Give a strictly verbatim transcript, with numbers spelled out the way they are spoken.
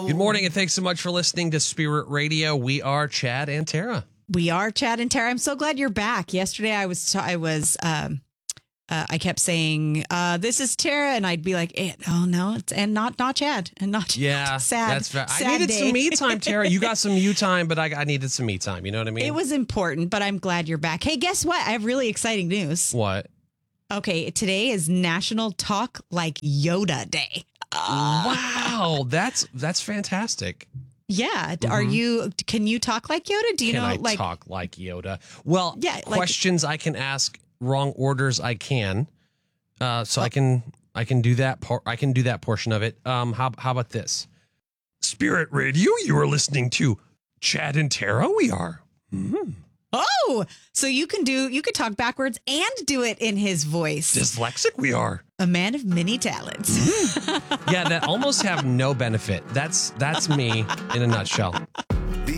Good morning, and thanks so much for listening to Spirit Radio. We are Chad and Tara. We are Chad and Tara. I'm so glad you're back. Yesterday, I was, I was, um, uh, I kept saying, uh, "This is Tara," and I'd be like, eh, "Oh no, it's and not not Chad and not Chad." Yeah, sad. That's fair. Sad I needed day. some me time, Tara. You got some you time, but I, I needed some me time. You know what I mean? It was important, but I'm glad you're back. Hey, guess what? I have really exciting news. What? Okay, today is National Talk Like Yoda Day. Wow, that's that's fantastic. Yeah. Mm-hmm. Are you? Can you talk like Yoda? Do you can know? I like talk like Yoda? Well, yeah, like, questions I can ask, wrong orders I can. Uh, so oh. I can I can do that part. I can do that portion of it. Um, how how about this? Spirit Radio, you are listening to Chad and Tara. We are. Mm-hmm. Oh, so you can do you can talk backwards and do it in his voice. Dyslexic we are. A man of many talents. Yeah, that almost have no benefit. That's that's me in a nutshell.